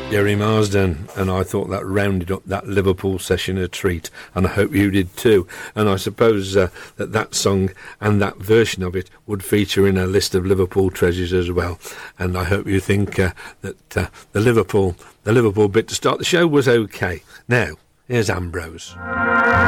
Gary Marsden, and I thought that rounded up that Liverpool session a treat, and I hope you did too. And I suppose that song and that version of it would feature in a list of Liverpool treasures as well. And I hope you think that the Liverpool bit to start the show was okay. Now, here's Ambrose.